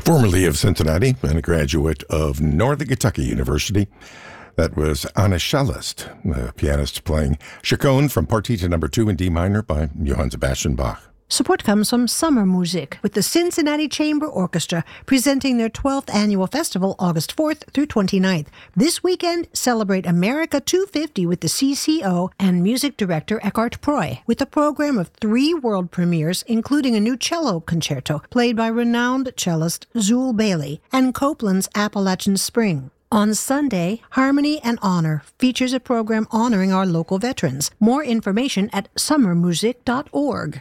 Formerly of Cincinnati and a graduate of Northern Kentucky University. That was Anna Schellest, the pianist playing Chaconne from Partita No. 2 in D minor by Johann Sebastian Bach. Support comes from Sommermusik with the Cincinnati Chamber Orchestra presenting their 12th annual festival August 4th through 29th. This weekend, celebrate America 250 with the CCO and music director Eckhart Proy with a program of 3 world premieres, including a new cello concerto played by renowned cellist Zool Bailey and Copland's Appalachian Spring. On Sunday, Harmony and Honor features a program honoring our local veterans. More information at sommermusik.org.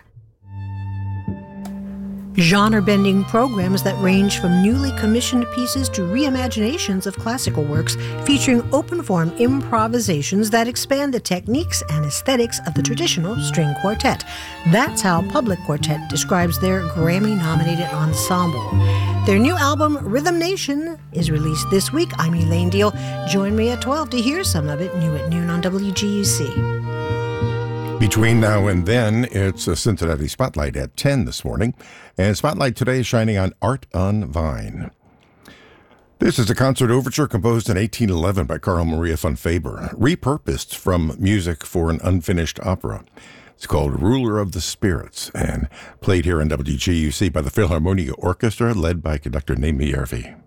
Genre-bending programs that range from newly commissioned pieces to reimaginations of classical works featuring open-form improvisations that expand the techniques and aesthetics of the traditional string quartet. That's how Public Quartet describes their Grammy-nominated ensemble. Their new album, Rhythm Nation, is released this week. I'm Elaine Deal. Join me at 12 to hear some of it, new at noon on WGUC. Between now and then, it's a Cincinnati Spotlight at 10 this morning. And Spotlight today is shining on Art on Vine. This is a concert overture composed in 1811 by Carl Maria von Faber, repurposed from music for an unfinished opera. It's called Ruler of the Spirits and played here on WGUC by the Philharmonia Orchestra, led by conductor Naomi Järvi.